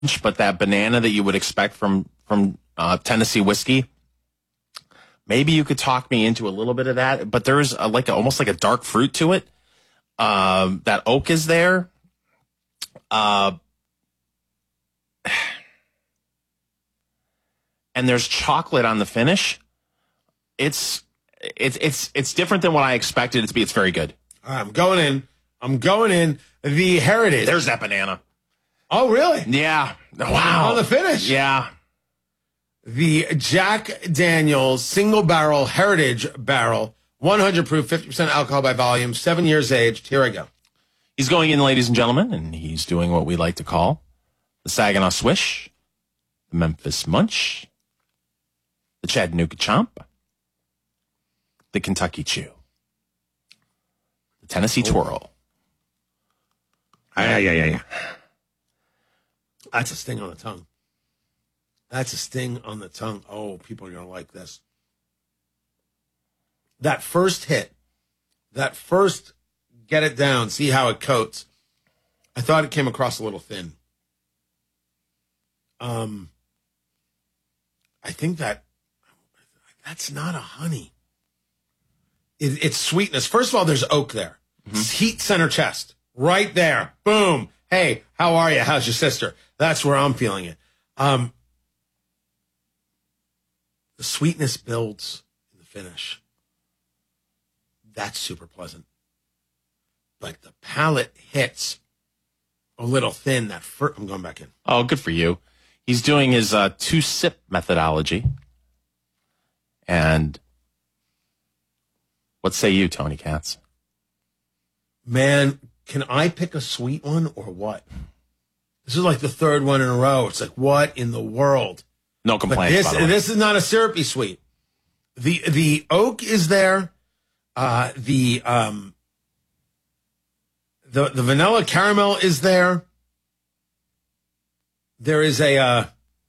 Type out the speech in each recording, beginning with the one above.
but that banana that you would expect from Tennessee whiskey. Maybe you could talk me into a little bit of that, but there's almost like a dark fruit to it. That oak is there. And there's chocolate on the finish. It's different than what I expected it to be. It's very good. I'm going in. The Heritage. There's that banana. Oh, really? Yeah. Wow. On the finish. Yeah. The Jack Daniel's single barrel Heritage barrel, 100 proof, 50% alcohol by volume, 7 years aged. Here I go. He's going in, ladies and gentlemen, and he's doing what we like to call the Saginaw Swish, the Memphis Munch, the Chattanooga Chomp, the Kentucky Chew, the Tennessee Twirl. Yeah. That's a sting on the tongue. That's a sting on the tongue. Oh, people are going to like this. That first hit, that first get it down, see how it coats. I thought it came across a little thin. I think that's not a honey. It's sweetness. First of all, there's oak there. Mm-hmm. Heat center chest. Right there. Boom. Hey, how are you? How's your sister? That's where I'm feeling it. The sweetness builds in the finish. That's super pleasant. But the palate hits a little thin. I'm going back in. Oh, good for you. He's doing his 2-sip methodology. And what say you, Tony Katz? Man, can I pick a sweet one or what? This is like the third one in a row. It's like, what in the world? No complaints. This is not a syrupy sweet. The oak is there. The vanilla caramel is there. There is it's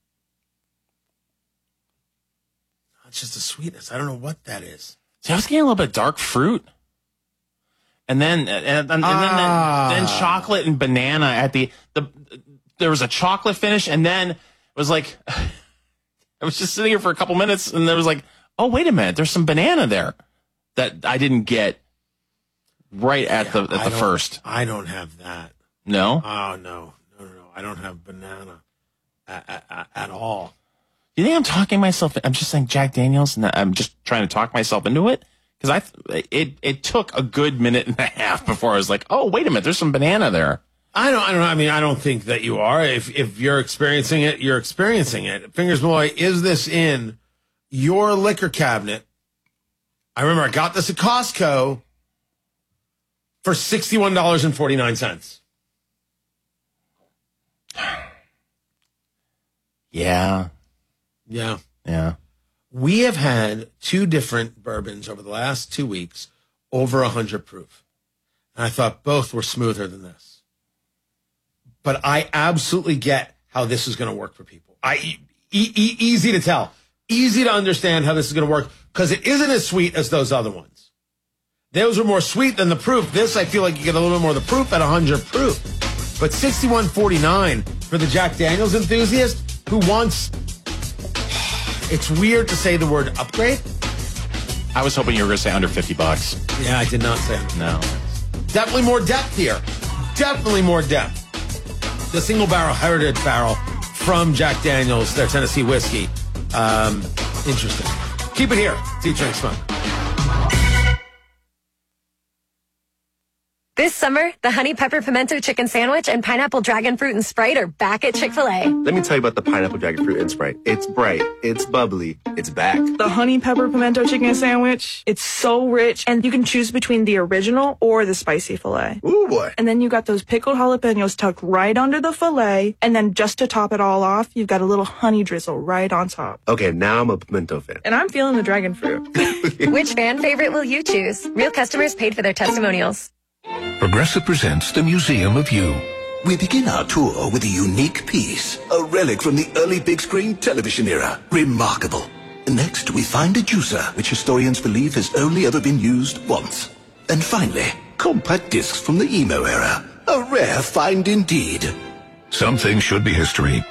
just a sweetness. I don't know what that is. See, I was getting a little bit of dark fruit. And then chocolate and banana at there was a chocolate finish, and then it was like I was just sitting here for a couple minutes, and there was like, oh, wait a minute, there's some banana there that I didn't get right at the first. I don't have that. No? Oh, no. I don't have banana at all. Do you think I'm talking myself? I'm just saying Jack Daniels, and I'm just trying to talk myself into it? Because it took a good minute and a half before I was like, oh, wait a minute, there's some banana there. I don't think that you are. If you're experiencing it, you're experiencing it. Fingers Malloy, is this in your liquor cabinet? I remember I got this at Costco for $61.49. Yeah. We have had 2 different bourbons over the last 2 weeks, over 100 proof. And I thought both were smoother than this. But I absolutely get how this is going to work for people. Easy to tell. Easy to understand how this is going to work because it isn't as sweet as those other ones. Those were more sweet than the proof. This, I feel like you get a little bit more of the proof at 100 proof. But $61.49 for the Jack Daniels enthusiast who wants... It's weird to say the word upgrade. I was hoping you were going to say under $50. Yeah, I did not say that. No. Definitely more depth here. Definitely more depth. The single barrel Heritage barrel from Jack Daniels, their Tennessee whiskey. Interesting. Keep it here. Deep Drink Smoke. This summer, the Honey Pepper Pimento Chicken Sandwich and Pineapple Dragon Fruit and Sprite are back at Chick-fil-A. Let me tell you about the Pineapple Dragon Fruit and Sprite. It's bright, it's bubbly, it's back. The Honey Pepper Pimento Chicken Sandwich, it's so rich, and you can choose between the original or the spicy filet. Ooh, boy. And then you got those pickled jalapenos tucked right under the filet, and then just to top it all off, you've got a little honey drizzle right on top. Okay, now I'm a pimento fan. And I'm feeling the dragon fruit. Which fan favorite will you choose? Real customers paid for their testimonials. Progressive presents the Museum of You. We begin our tour with a unique piece, a relic from the early big screen television era. Remarkable. Next, we find a juicer, which historians believe has only ever been used once. And finally, compact discs from the emo era. A rare find indeed. Some things should be history.